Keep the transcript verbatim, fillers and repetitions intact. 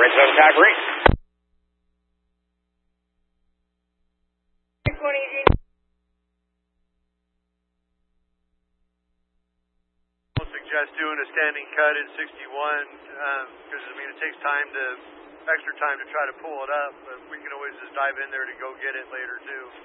Right seven, tag green. We'll suggest doing a standing cut in sixty-one because um, I mean it takes time to extra time to try to pull it up, but we can always just dive in there to go get it later too.